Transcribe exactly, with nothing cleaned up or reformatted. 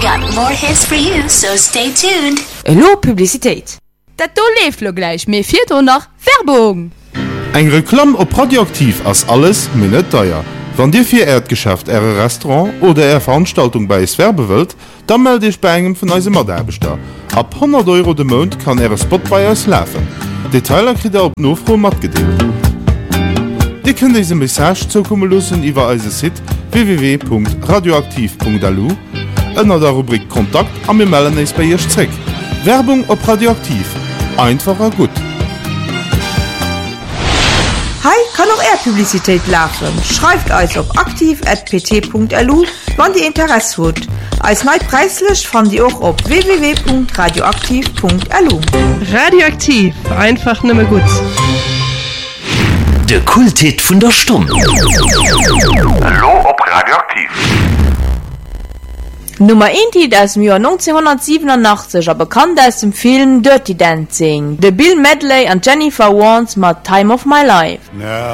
got more hits for you, so stay tuned. Hallo, Publizität. Dat do leeft lo gleich, mir fehlt auch noch Werbung. Ein Reklam op Radioaktiv as alles minnet teuer. Wann dir fir Erdgeschäft Äre Restaurant oder Ä Veranstaltung bei es werbewelt, dann melde ich bei engem vun eise Maderbeter. Ab hundert Euro de Mond kann Äre Spot bei es läfen. Detailer krit er op Nofro mat gedeelt. Di kën diese Message zukommen lussen iwwer eise Site w w w punkt radioaktiv punkt a l u, ënner der Rubrik Kontakt am mir melden eis bei ihrch Zweck. Werbung op Radioaktiv. Einfacher gut. Hi, kann auch er Publizität laufen. Schreibt euch auf aktiv at p t punkt l u, wann die Interesse hat. Als neu preislich fand ihr auch auf w w w punkt radioaktiv punkt l u. Radioaktiv, einfach nimmer gut. Der Kulthit von der Stunde. Hallo ob Radioaktiv. Nummer eins Hit aus dem Jahr neunzehnhundertsiebenundachtzig, aber bekannt aus dem Film Dirty Dancing. The Bill Medley und Jennifer Warnes mit Time of My Life. Now